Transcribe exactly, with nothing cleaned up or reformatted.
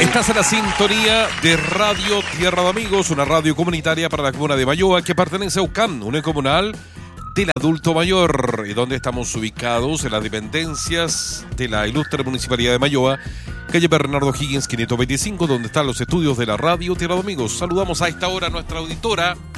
Estás en la sintonía de Radio Tierra de Amigos, una radio comunitaria para la comuna de Mayoa que pertenece a U C A N, una comunal del adulto mayor, y donde estamos ubicados en las dependencias de la ilustre Municipalidad de Mayoa, calle Bernardo Higgins quinientos veinticinco, donde están los estudios de la Radio Tierra de Amigos. Saludamos a esta hora a nuestra auditora